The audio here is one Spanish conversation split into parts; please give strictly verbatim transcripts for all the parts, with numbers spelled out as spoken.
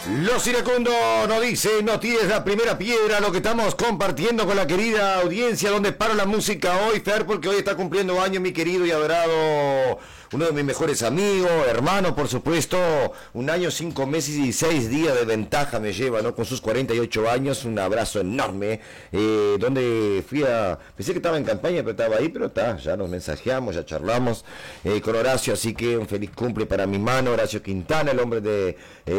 Los iracundos nos dicen, no tires la primera piedra, lo que estamos compartiendo con la querida audiencia, donde paro la música hoy, Fer, porque hoy está cumpliendo años mi querido y adorado, uno de mis mejores amigos, hermano, por supuesto, un año, cinco meses y seis días de ventaja me lleva, ¿no? Con sus cuarenta y ocho años, un abrazo enorme, eh, donde fui a, pensé que estaba en campaña, pero estaba ahí, pero está, ya nos mensajeamos, ya charlamos eh, con Horacio, así que un feliz cumple para mi mano, Horacio Quintana, el hombre de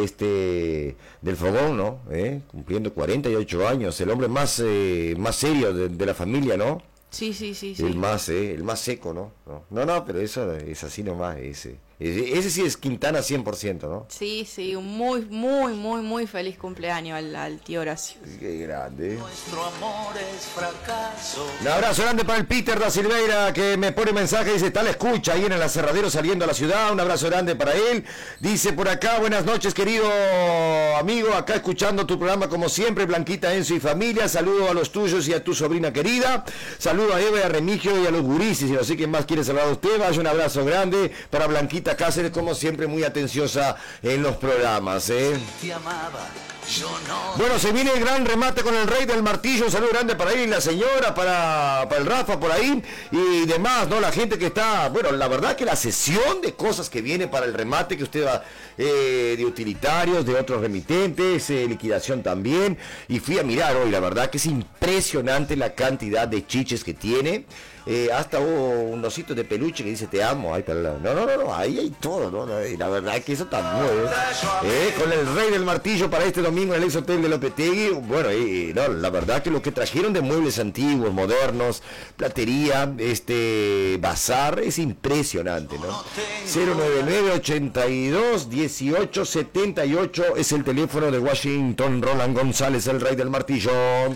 este del fogón, ¿no? ¿Eh? Cumpliendo cuarenta y ocho años, el hombre más eh, más serio de, de la familia, ¿no? Sí, sí, sí, sí. El más, eh, el más seco, ¿no? No, no, no, pero eso es así nomás, ese. Ese, ese sí es Quintana cien por ciento, ¿no? Sí, sí, un muy, muy, muy, muy feliz cumpleaños al, al tío Horacio. Qué grande. Nuestro amor es fracaso. Un abrazo grande para el Peter da Silveira, que me pone mensaje, dice, está la escucha ahí en el aserradero saliendo a la ciudad. Un abrazo grande para él. Dice por acá, buenas noches, querido amigo, acá escuchando tu programa como siempre, Blanquita, Enzo y familia. Saludo a los tuyos y a tu sobrina querida. Saludo a Eva y a Remigio y a los gurises. Y no sé quién más quiere saludar a usted. Vaya un abrazo grande para Blanquita Cáceres, como siempre, muy atenciosa en los programas, ¿eh? Te amaba, yo no. Bueno, se viene el gran remate con el Rey del Martillo. Un saludo grande para él y la señora, para, para el Rafa por ahí y demás, ¿no? La gente que está, bueno, la verdad que la sesión de cosas que viene para el remate que usted va, eh, de utilitarios, de otros remitentes, eh, liquidación también. Y fui a mirar hoy, la verdad que es impresionante la cantidad de chiches que tiene. Eh, hasta hubo un osito de peluche que dice te amo, ahí para el lado. No, no, no, no, ahí hay todo, ¿no? No, y la verdad es que eso está muy bien. Eh, con el Rey del Martillo para este domingo en el ex hotel de Lopetegui. Bueno, eh, no, la verdad que lo que trajeron de muebles antiguos, modernos, platería, este bazar, es impresionante, ¿no? cero nueve nueve, ochenta y dos, dieciocho setenta y ocho es el teléfono de Washington Roland González, el Rey del Martillo.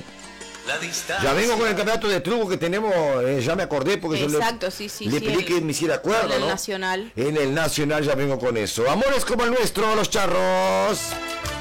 Ya vengo con el campeonato de truco que tenemos, eh, ya me acordé porque Exacto, yo le, sí, sí, le sí, pedí el, que me hiciera acuerdo, en el ¿no? Nacional. En el Nacional ya vengo con eso. Amores como el nuestro, los charros.